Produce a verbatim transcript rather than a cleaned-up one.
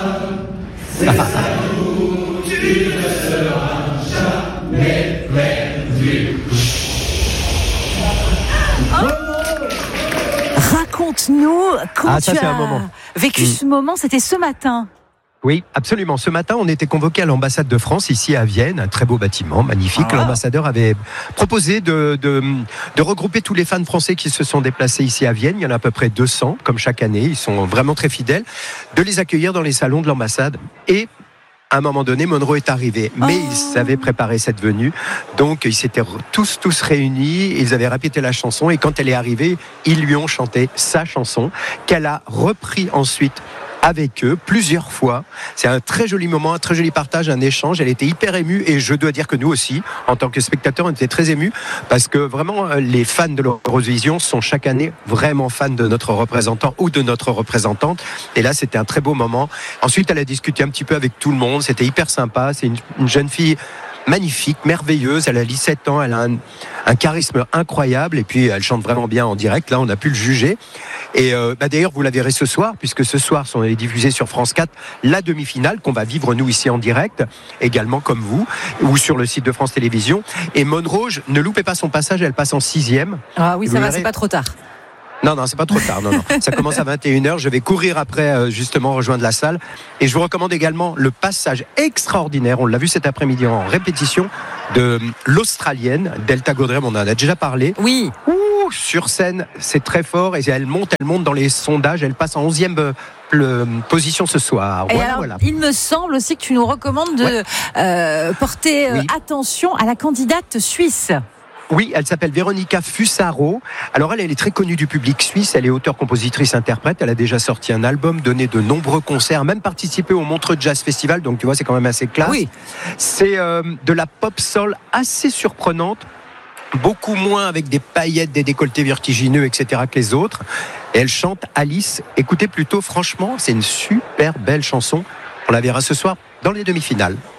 Raconte-nous quand Ah, ça, tu c'est as un moment. vécu Mmh. ce moment, c'était ce matin. Oui, absolument. Ce matin, on était convoqué à l'ambassade de France, ici à Vienne, un très beau bâtiment, magnifique. Ah. L'ambassadeur avait proposé de, de, de regrouper tous les fans français qui se sont déplacés ici à Vienne. Il y en a à peu près deux cents, comme chaque année. Ils sont vraiment très fidèles. De les accueillir dans les salons de l'ambassade. Et à un moment donné, Monro est arrivé. Mais Oh. ils savaient préparer cette venue. Donc, ils s'étaient tous, tous réunis. Ils avaient répété la chanson. Et quand elle est arrivée, ils lui ont chanté sa chanson, qu'elle a repris ensuite avec eux plusieurs fois. C'est un très joli moment, un très joli partage, un échange. Elle était hyper émue et je dois dire que nous aussi, en tant que spectateurs, on était très émus parce que vraiment les fans de l'Eurovision sont chaque année vraiment fans de notre représentant ou de notre représentante. Et là, c'était un très beau moment. Ensuite, elle a discuté un petit peu avec tout le monde. C'était hyper sympa. C'est une, une jeune fille magnifique, merveilleuse. Elle a dix-sept ans, elle a un, un charisme incroyable et puis elle chante vraiment bien en direct. Là, on a pu le juger. Et euh, bah d'ailleurs, vous la verrez ce soir, puisque ce soir, sont diffusés sur France quatre la demi-finale qu'on va vivre nous ici en direct, également comme vous, ou sur le site de France Télévisions. Et Monro, ne loupez pas son passage, elle passe en sixième. Ah oui, Vous ça va, verrez. c'est pas trop tard. Non, non, c'est pas trop tard. Non, non. Ça commence à vingt et une heures. Je vais courir après, euh, justement, rejoindre la salle. Et je vous recommande également le passage extraordinaire. On l'a vu cet après-midi en répétition de l'Australienne, Delta Goddard. On en a déjà parlé. Oui. Ouh, sur scène, c'est très fort. Et elle monte, elle monte dans les sondages. Elle passe en onzième euh, le- position ce soir. Et Voilà, alors, voilà. il me semble aussi que tu nous recommandes de Ouais. euh, porter euh, Oui. attention à la candidate suisse. Oui, elle s'appelle Véronica Fusaro. Alors elle, elle est très connue du public suisse. Elle est auteure, compositrice, interprète. Elle a déjà sorti un album, donné de nombreux concerts, même participé au Montreux Jazz Festival. Donc tu vois, c'est quand même assez classe. Oui. C'est euh, de la pop soul assez surprenante. Beaucoup moins avec des paillettes, des décolletés vertigineux, et cetera que les autres. Et elle chante Alice. Écoutez plutôt, franchement, c'est une super belle chanson. On la verra ce soir dans les demi-finales.